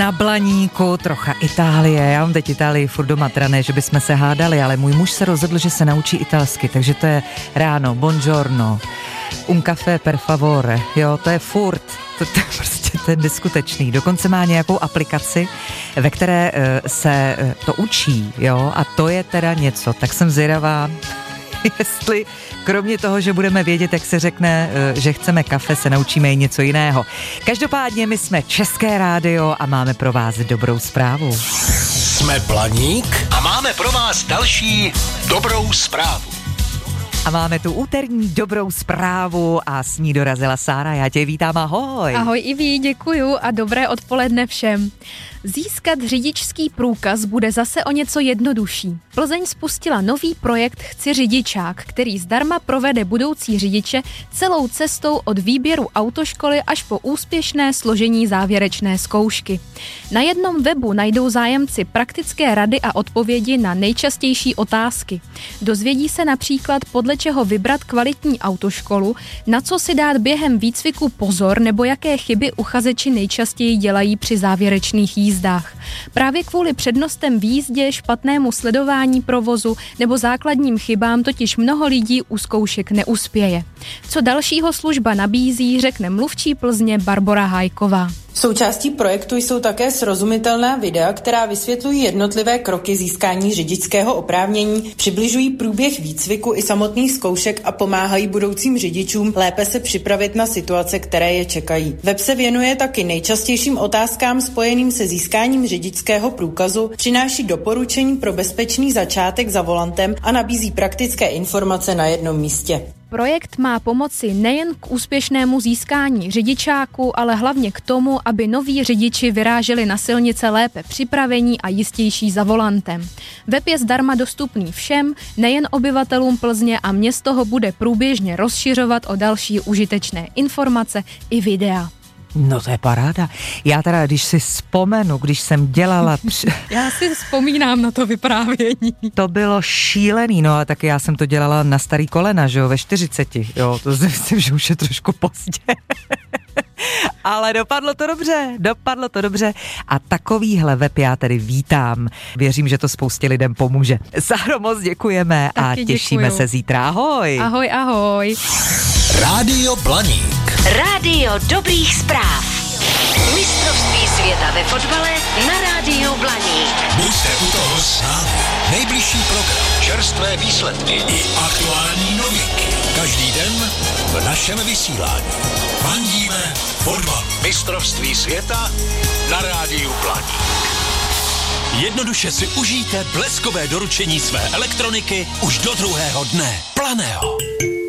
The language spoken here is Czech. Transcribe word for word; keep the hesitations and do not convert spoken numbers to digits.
Na Blaníku, trocha Itálie. Já mám teď Itálii furt doma, teda ne, že bychom se hádali, ale můj muž se rozhodl, že se naučí italsky, takže to je ráno, buongiorno, un café per favore, jo, to je furt, to, to je prostě ten neskutečný. Dokonce má nějakou aplikaci, ve které uh, se uh, to učí, jo, a to je teda něco, tak jsem zvědavá, jestli kromě toho, že budeme vědět, jak se řekne, že chceme kafe, se naučíme i něco jiného. Každopádně my jsme České rádio a máme pro vás dobrou zprávu. Jsme Blaník a máme pro vás další dobrou zprávu. A máme tu úterní dobrou zprávu a s ní dorazila Sára. Já tě vítám, ahoj. Ahoj Iví, děkuju a dobré odpoledne všem. Získat řidičský průkaz bude zase o něco jednodušší. Plzeň spustila nový projekt Chci řidičák, který zdarma provede budoucí řidiče celou cestou od výběru autoškoly až po úspěšné složení závěrečné zkoušky. Na jednom webu najdou zájemci praktické rady a odpovědi na nejčastější otázky. Dozvědí se například, podle čeho vybrat kvalitní autoškolu, na co si dát během výcviku pozor nebo jaké chyby uchazeči nejčastěji dělají při závěrečných jízdách. jízdách. Právě kvůli přednostem v jízdě, špatnému sledování provozu nebo základním chybám totiž mnoho lidí u zkoušek neuspěje. Co dalšího služba nabízí, řekne mluvčí Plzně Barbora Hájková. Součástí projektu jsou také srozumitelná videa, která vysvětlují jednotlivé kroky získání řidičského oprávnění, přibližují průběh výcviku i samotných zkoušek a pomáhají budoucím řidičům lépe se připravit na situace, které je čekají. Web se věnuje taky nejčastějším otázkám spojeným se získáním řidičského průkazu, přináší doporučení pro bezpečný začátek za volantem a nabízí praktické informace na jednom místě. Projekt má pomoci nejen k úspěšnému získání řidičáku, ale hlavně k tomu, aby noví řidiči vyráželi na silnice lépe připravení a jistější za volantem. Web je zdarma dostupný všem, nejen obyvatelům Plzně, a město ho bude průběžně rozšiřovat o další užitečné informace i videa. No to je paráda. Já teda, když si vzpomenu, když jsem dělala... Při... Já si vzpomínám na to vyprávění. To bylo šílený, no a taky já jsem to dělala na starý kolena, že jo, ve čtyřiceti, jo, to si myslím, že už je trošku pozdě. Ale dopadlo to dobře, dopadlo to dobře a takovýhle web já tedy vítám. Věřím, že to spoustě lidem pomůže. Sáro, moc děkujeme. Taky a těšíme děkuju. se zítra. Ahoj. Ahoj, ahoj. Rádio Blaník. Rádio dobrých zpráv. Mistrovství světa ve fotbale na Rádiu Blaník. Buďte u toho s námi. Nejbližší program, čerstvé výsledky i aktuální novinky. Každý den v našem vysílání. Fandíme fotbal. Mistrovství světa na Rádiu Blaník. Jednoduše si užijte bleskové doručení své elektroniky už do druhého dne. Planého.